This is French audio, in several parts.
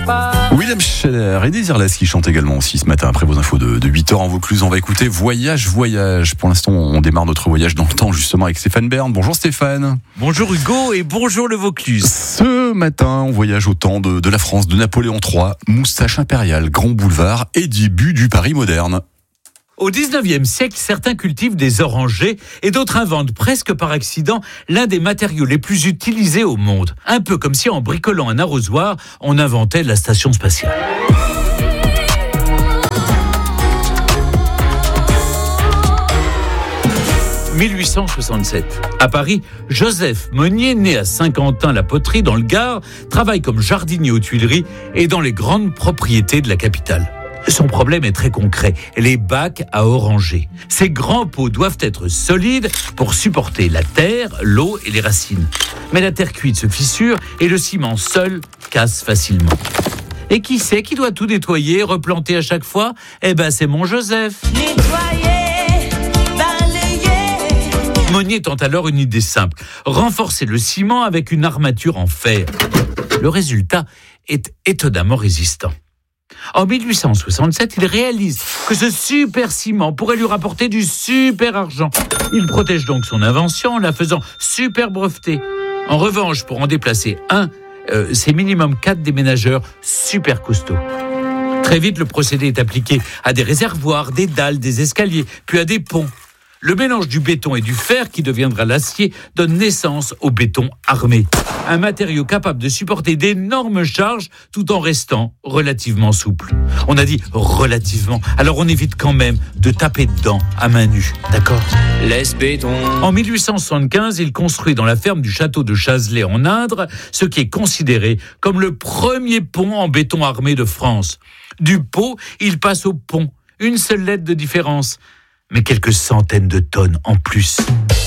William Scheller et Désirless qui chantent également aussi ce matin après vos infos de 8h en Vaucluse. On va écouter Voyage. Pour l'instant, on démarre notre voyage dans le temps justement avec Stéphane Bern. Bonjour Stéphane. Bonjour Hugo et bonjour le Vaucluse. Ce matin, on voyage au temps de la France, de Napoléon III, moustache impériale, grand boulevard et début du Paris moderne. Au 19e siècle, certains cultivent des orangers et d'autres inventent presque par accident l'un des matériaux les plus utilisés au monde. Un peu comme si en bricolant un arrosoir, on inventait la station spatiale. « 1867. À Paris, Joseph Monnier, né à Saint-Quentin-la-Poterie dans le Gard, travaille comme jardinier aux Tuileries et dans les grandes propriétés de la capitale. Son problème est très concret, les bacs à oranger. Ces grands pots doivent être solides pour supporter la terre, l'eau et les racines. Mais la terre cuite se fissure et le ciment seul casse facilement. Et qui c'est qui doit tout nettoyer, replanter à chaque fois ? C'est mon Joseph. Nettoyer, balayer. Monnier tente alors une idée simple, renforcer le ciment avec une armature en fer. Le résultat est étonnamment résistant. En 1867, il réalise que ce super ciment pourrait lui rapporter du super argent. Il protège donc son invention en la faisant super brevetée. En revanche, pour en déplacer un, c'est minimum 4 déménageurs super costauds. Très vite, le procédé est appliqué à des réservoirs, des dalles, des escaliers, puis à des ponts. Le mélange du béton et du fer, qui deviendra l'acier, donne naissance au béton armé. Un matériau capable de supporter d'énormes charges tout en restant relativement souple. On a dit relativement, alors on évite quand même de taper dedans à main nue, d'accord ? Laisse béton. En 1875, il construit dans la ferme du château de Chazelet en Indre ce qui est considéré comme le premier pont en béton armé de France. Du pot, il passe au pont. Une seule lettre de différence. Mais quelques centaines de tonnes en plus.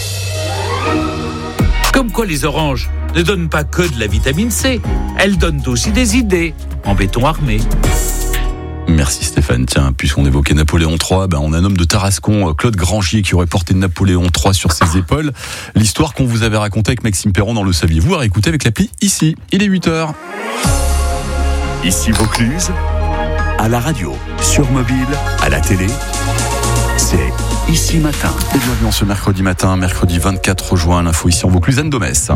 Comme quoi les oranges ne donnent pas que de la vitamine C, elles donnent aussi des idées en béton armé. Merci Stéphane. Tiens, puisqu'on évoquait Napoléon III, on a un homme de Tarascon, Claude Grangier, qui aurait porté Napoléon III sur ses épaules. L'histoire qu'on vous avait racontée avec Maxime Perron dans Le Saviez-vous, à réécouter avec l'appli ici. Il est 8h. Ici Vaucluse, à la radio, sur mobile, à la télé. C'est Ici Matin. Et bienvenue en ce mercredi matin, mercredi 24 juin, l'info ici en Vaucluse, Anne Domès.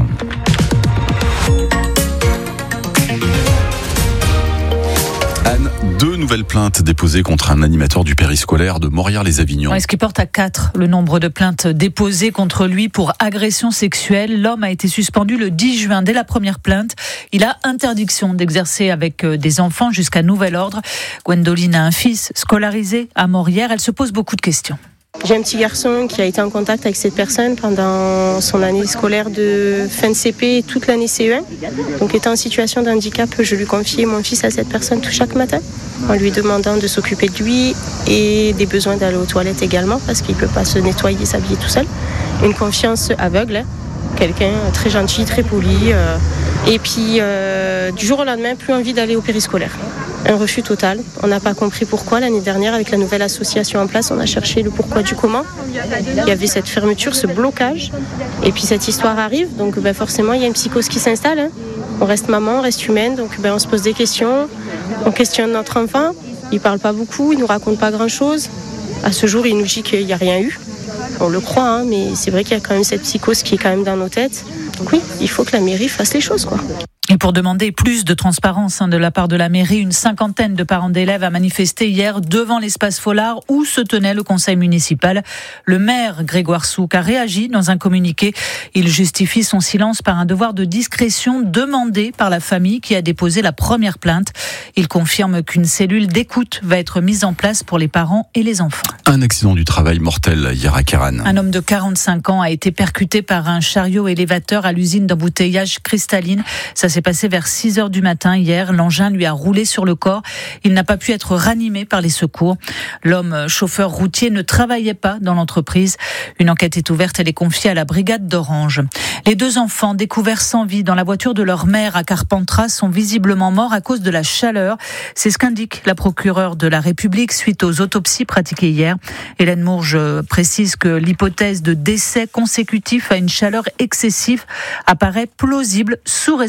Anne, 2 nouvelles plaintes déposées contre un animateur du périscolaire de Morières-les-Avignon. Ce qui porte à 4 le nombre de plaintes déposées contre lui pour agression sexuelle. L'homme a été suspendu le 10 juin dès la première plainte. Il a interdiction d'exercer avec des enfants jusqu'à nouvel ordre. Gwendoline a un fils scolarisé à Morières. Elle se pose beaucoup de questions. J'ai un petit garçon qui a été en contact avec cette personne pendant son année scolaire de fin de CP et toute l'année CE1. Donc étant en situation de handicap, je lui confiais mon fils à cette personne tout chaque matin, en lui demandant de s'occuper de lui et des besoins d'aller aux toilettes également, parce qu'il ne peut pas se nettoyer, s'habiller tout seul. Une confiance aveugle, quelqu'un très gentil, très poli. Et puis du jour au lendemain, plus envie d'aller au périscolaire. Un refus total. On n'a pas compris pourquoi. L'année dernière, avec la nouvelle association en place, on a cherché le pourquoi du comment. Il y avait cette fermeture, ce blocage. Et puis cette histoire arrive. Donc forcément, il y a une psychose qui s'installe. On reste maman, on reste humaine. Donc on se pose des questions. On questionne notre enfant. Il ne parle pas beaucoup, il ne nous raconte pas grand-chose. À ce jour, il nous dit qu'il n'y a rien eu. On le croit, mais c'est vrai qu'il y a quand même cette psychose qui est quand même dans nos têtes. Donc oui, il faut que la mairie fasse les choses, quoi. Et pour demander plus de transparence de la part de la mairie, une 50aine de parents d'élèves a manifesté hier devant l'espace Follard où se tenait le conseil municipal. Le maire Grégoire Souk a réagi dans un communiqué. Il justifie son silence par un devoir de discrétion demandé par la famille qui a déposé la première plainte. Il confirme qu'une cellule d'écoute va être mise en place pour les parents et les enfants. Un accident du travail mortel hier à Kéran. Un homme de 45 ans a été percuté par un chariot élévateur à l'usine d'embouteillage Cristalline. Ça s'est passé vers 6h du matin hier. L'engin lui a roulé sur le corps. Il n'a pas pu être ranimé par les secours. L'homme chauffeur routier ne travaillait pas dans l'entreprise. Une enquête est ouverte. Elle est confiée à la brigade d'Orange. Les 2 enfants découverts sans vie dans la voiture de leur mère à Carpentras sont visiblement morts à cause de la chaleur. C'est ce qu'indique la procureure de la République suite aux autopsies pratiquées hier. Hélène Mourge précise que l'hypothèse de décès consécutif à une chaleur excessive apparaît plausible sous réserve, dit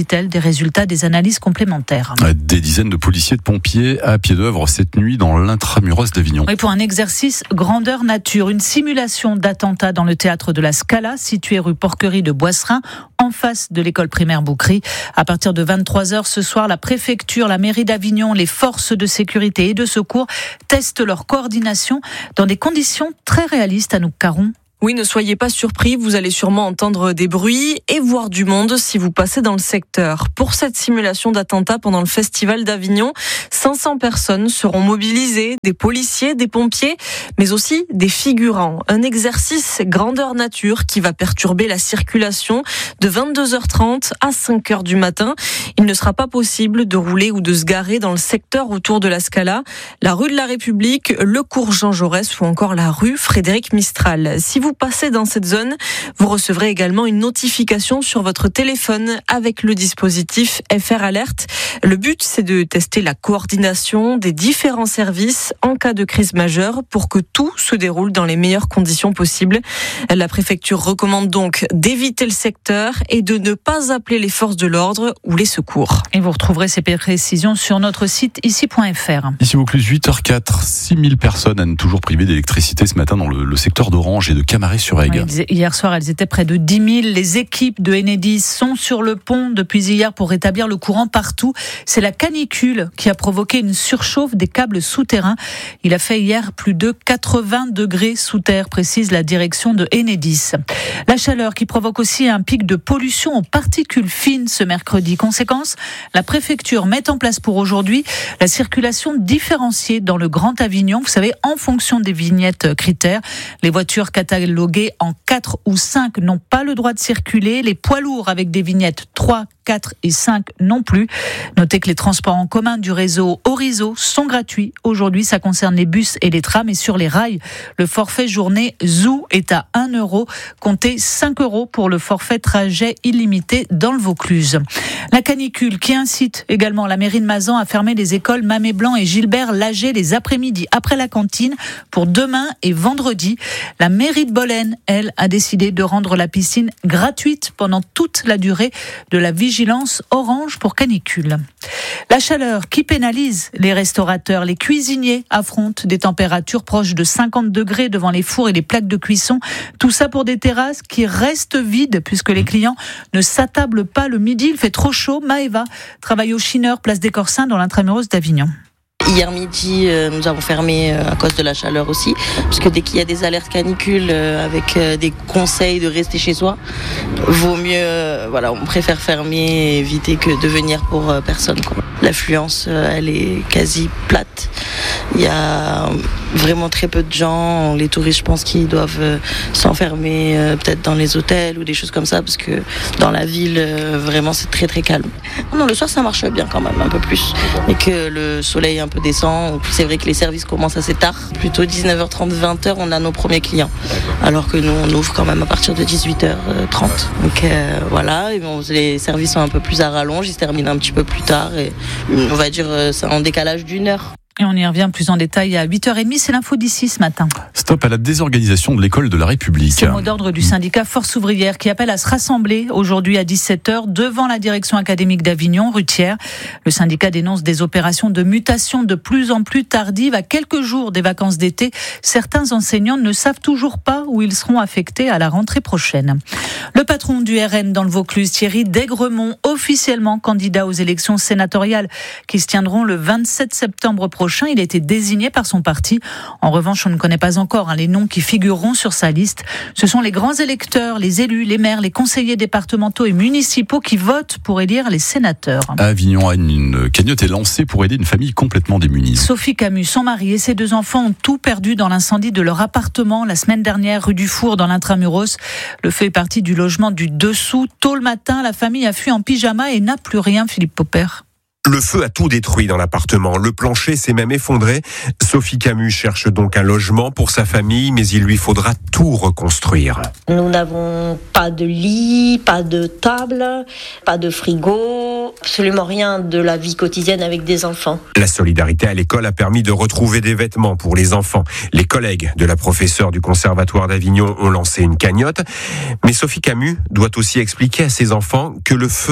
dit-elle, des résultats des analyses complémentaires. Des dizaines de policiers et de pompiers à pied d'œuvre cette nuit dans l'intramuros d'Avignon. Oui, pour un exercice grandeur nature, une simulation d'attentat dans le théâtre de la Scala, situé rue Porquerie de Boisserin, en face de l'école primaire Boucry. À partir de 23h ce soir, la préfecture, la mairie d'Avignon, les forces de sécurité et de secours testent leur coordination dans des conditions très réalistes. Anouk Caron. Oui, ne soyez pas surpris, vous allez sûrement entendre des bruits et voir du monde si vous passez dans le secteur. Pour cette simulation d'attentat pendant le festival d'Avignon, 500 personnes seront mobilisées, des policiers, des pompiers, mais aussi des figurants. Un exercice grandeur nature qui va perturber la circulation de 22h30 à 5h du matin. Il ne sera pas possible de rouler ou de se garer dans le secteur autour de la Scala, la rue de la République, le cours Jean Jaurès ou encore la rue Frédéric Mistral. Si vous passez dans cette zone, vous recevrez également une notification sur votre téléphone avec le dispositif FR Alert. Le but, c'est de tester la coordination des différents services en cas de crise majeure pour que tout se déroule dans les meilleures conditions possibles. La préfecture recommande donc d'éviter le secteur et de ne pas appeler les forces de l'ordre ou les secours. Et vous retrouverez ces précisions sur notre site ici.fr. Ici Vaucluse, 8h04, 6000 personnes toujours privées d'électricité ce matin dans le secteur d'Orange et de Camaret-sur-Aigle. Oui, hier soir, elles étaient près de 10 000. Les équipes de Enedis sont sur le pont depuis hier pour rétablir le courant partout. C'est la canicule qui a provoqué une surchauffe des câbles souterrains. Il a fait hier plus de 80 degrés sous terre, précise la direction de Enedis. La chaleur qui provoque aussi un pic de pollution aux particules fines ce mercredi. Conséquence, la préfecture met en place pour aujourd'hui la circulation différenciée dans le Grand Avignon. Vous savez, en fonction des vignettes critères, les voitures catalogués en 4 ou 5 n'ont pas le droit de circuler. Les poids lourds avec des vignettes 3, 4 et 5 non plus. Notez que les transports en commun du réseau Orizo sont gratuits. Aujourd'hui, ça concerne les bus et les trams. Et sur les rails, le forfait journée Zoo est à 1 €. Comptez 5 € pour le forfait trajet illimité dans le Vaucluse. La canicule qui incite également la mairie de Mazan à fermer les écoles Mamé Blanc et Gilbert Lager les après-midi après la cantine pour demain et vendredi. La mairie de Bolène, elle, a décidé de rendre la piscine gratuite pendant toute la durée de la vigilance orange pour canicule. La chaleur qui pénalise les restaurateurs, les cuisiniers affrontent des températures proches de 50 degrés devant les fours et les plaques de cuisson. Tout ça pour des terrasses qui restent vides puisque les clients ne s'attablent pas le midi. Il fait trop chaud. Maëva travaille au Chineur, place des Corsins dans l'intramuros d'Avignon. Hier midi, nous avons fermé à cause de la chaleur aussi, parce que dès qu'il y a des alertes canicules avec des conseils de rester chez soi, vaut mieux, on préfère fermer et éviter que de venir pour personne, quoi. L'affluence, elle est quasi plate. Il y a vraiment très peu de gens. Les touristes, je pense qu'ils doivent s'enfermer peut-être dans les hôtels ou des choses comme ça, parce que dans la ville, vraiment, c'est très très calme. Non, le soir, ça marche bien quand même, un peu plus. Et que le soleil un peu descend. C'est vrai que les services commencent assez tard. Plutôt 19h30, 20h, on a nos premiers clients. Alors que nous, on ouvre quand même à partir de 18h30. Donc voilà, et bon, les services sont un peu plus à rallonge, ils se terminent un petit peu plus tard. Et on va dire, c'est en décalage d'1 heure. Et on y revient plus en détail à 8h30. C'est l'info d'ici ce matin. Stop à la désorganisation de l'école de la République. C'est le mot d'ordre du syndicat Force ouvrière qui appelle à se rassembler aujourd'hui à 17h devant la direction académique d'Avignon, rue Thiers. Le syndicat dénonce des opérations de mutation de plus en plus tardives. À quelques jours des vacances d'été, certains enseignants ne savent toujours pas où ils seront affectés à la rentrée prochaine. Le patron du RN dans le Vaucluse, Thierry Daigremont, officiellement candidat aux élections sénatoriales qui se tiendront le 27 septembre prochain. Il a été désigné par son parti. En revanche, on ne connaît pas encore les noms qui figureront sur sa liste. Ce sont les grands électeurs, les élus, les maires, les conseillers départementaux et municipaux qui votent pour élire les sénateurs. À Avignon, une cagnotte est lancée pour aider une famille complètement démunie. Sophie Camus, son mari et ses 2 enfants ont tout perdu dans l'incendie de leur appartement la semaine dernière rue du Four dans l'intramuros. Le feu est parti du logement du dessous. Tôt le matin, la famille a fui en pyjama et n'a plus rien, Philippe Popper. Le feu a tout détruit dans l'appartement. Le plancher s'est même effondré. Sophie Camus cherche donc un logement pour sa famille, mais il lui faudra tout reconstruire. Nous n'avons pas de lit, pas de table, pas de frigo, absolument rien de la vie quotidienne avec des enfants. La solidarité à l'école a permis de retrouver des vêtements pour les enfants. Les collègues de la professeure du Conservatoire d'Avignon ont lancé une cagnotte. Mais Sophie Camus doit aussi expliquer à ses enfants que le feu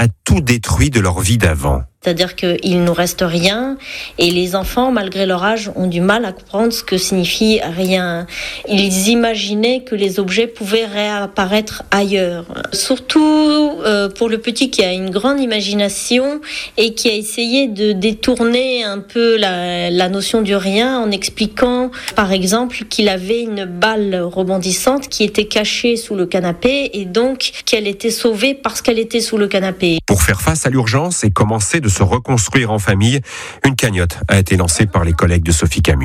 a tout détruit de leur vie d'avant. C'est-à-dire qu'il ne nous reste rien et les enfants, malgré leur âge, ont du mal à comprendre ce que signifie rien. Ils imaginaient que les objets pouvaient réapparaître ailleurs. Surtout pour le petit qui a une grande imagination et qui a essayé de détourner un peu la notion du rien en expliquant, par exemple, qu'il avait une balle rebondissante qui était cachée sous le canapé et donc qu'elle était sauvée parce qu'elle était sous le canapé. Pour faire face à l'urgence et commencer de se reconstruire en famille, une cagnotte a été lancée par les collègues de Sophie Camus.